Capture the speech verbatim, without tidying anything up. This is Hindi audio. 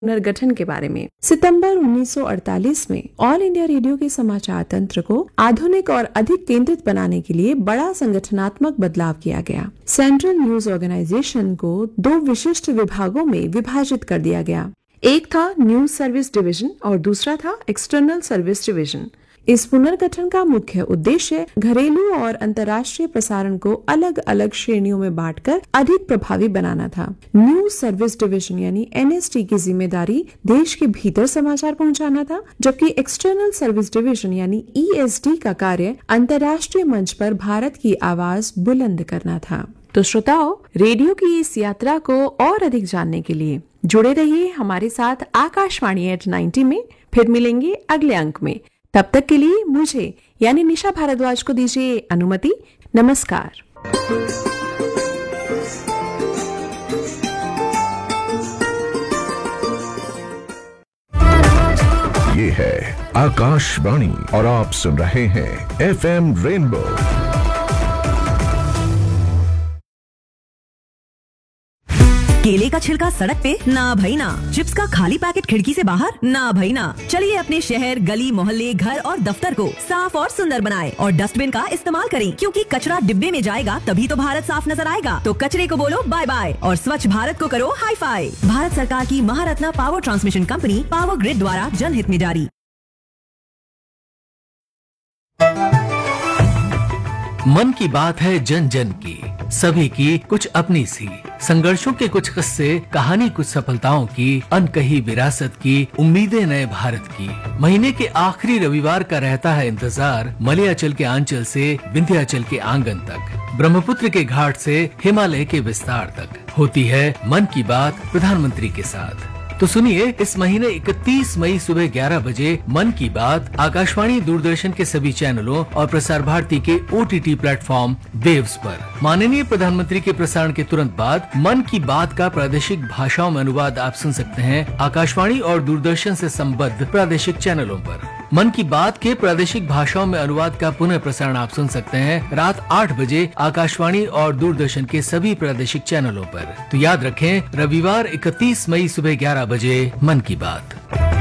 पुनर्गठन के बारे में। सितंबर उन्नीस सौ अड़तालीस में ऑल इंडिया रेडियो के समाचार तंत्र को आधुनिक और अधिक केंद्रित बनाने के लिए बड़ा संगठनात्मक बदलाव किया गया। सेंट्रल न्यूज ऑर्गेनाइजेशन को दो विशिष्ट विभागों में विभाजित कर दिया गया। एक था न्यूज सर्विस डिवीजन और दूसरा था एक्सटर्नल सर्विस डिवीजन। इस पुनर्गठन का मुख्य उद्देश्य घरेलू और अंतर्राष्ट्रीय प्रसारण को अलग अलग श्रेणियों में बांटकर अधिक प्रभावी बनाना था। न्यूज सर्विस डिवीजन यानी एन एस टी की जिम्मेदारी देश के भीतर समाचार पहुंचाना था, जबकि एक्सटर्नल सर्विस डिवीजन यानी ई एस डी का कार्य अंतर्राष्ट्रीय मंच पर भारत की आवाज बुलंद करना था। तो श्रोताओ, रेडियो की इस यात्रा को और अधिक जानने के लिए जुड़े रहिए हमारे साथ आकाशवाणी एट नाइन्टी में। फिर मिलेंगे अगले अंक में। तब तक के लिए मुझे यानी निशा भारद्वाज को दीजिए अनुमति। नमस्कार। ये है आकाशवाणी और आप सुन रहे हैं एफ एम रेनबो। केले का छिलका सड़क पे ना भाई ना, चिप्स का खाली पैकेट खिड़की से बाहर ना भाई ना। चलिए अपने शहर, गली, मोहल्ले, घर और दफ्तर को साफ और सुंदर बनाएं और डस्टबिन का इस्तेमाल करें, क्योंकि कचरा डिब्बे में जाएगा तभी तो भारत साफ नजर आएगा। तो कचरे को बोलो बाय बाय और स्वच्छ भारत को करो हाई फाई। भारत सरकार की Maharatna power transmission company power grid द्वारा जनहित में जारी। मन की बात है जन जन की, सभी की कुछ अपनी सी, संघर्षों के कुछ किस्से, कहानी कुछ सफलताओं की, अनकही विरासत की, उम्मीदें नए भारत की। महीने के आखिरी रविवार का रहता है इंतजार, मलयाचल के आंचल से विंध्याचल के आंगन तक, ब्रह्मपुत्र के घाट से हिमालय के विस्तार तक होती है मन की बात प्रधानमंत्री के साथ। तो सुनिए, इस महीने इकतीस मई सुबह ग्यारह बजे मन की बात आकाशवाणी, दूरदर्शन के सभी चैनलों और प्रसार भारती के O T T platform waves पर। माननीय प्रधानमंत्री के प्रसारण के तुरंत बाद मन की बात का प्रादेशिक भाषाओं में अनुवाद आप सुन सकते हैं आकाशवाणी और दूरदर्शन से संबद्ध प्रादेशिक चैनलों पर। मन की बात के प्रादेशिक भाषाओं में अनुवाद का पुनः प्रसारण आप सुन सकते हैं रात आठ बजे आकाशवाणी और दूरदर्शन के सभी प्रादेशिक चैनलों पर। तो याद रखें, रविवार इकतीस मई सुबह ग्यारह बजे मन की बात।